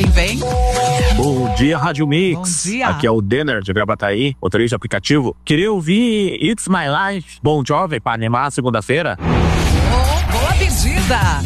Quem vem? Bom dia, Rádio Mix. Bom dia. Aqui é o Denner de Gravataí, motorista de aplicativo. Queria ouvir It's My Life, Bon Jovi, para animar a segunda-feira. Boa pedida.